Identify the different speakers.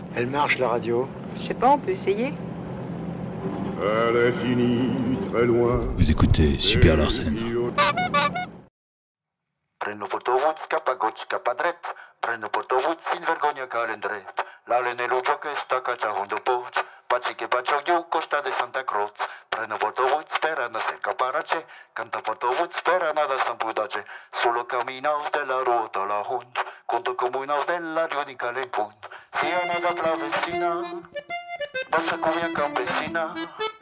Speaker 1: Elle marche la radio.
Speaker 2: Je sais pas, on peut essayer.
Speaker 3: À l'infini, très loin.
Speaker 4: Vous écoutez Super Larsen.
Speaker 5: Prendo portovuț, capagoci, capadret. Prendo portovuț, sin vergogna calendret. L'ale nello gioco e stacca già un dopoc. Paci che bacio io, costa de Santa Cruz. Prendo portovuț, sperando se caparace. Canta portovuț, sperando da San Budace. Solo caminaos de la ruota la hund. Conto comunaos della rionica le punt. Sia nada plavecina. Danza cumbia campesina.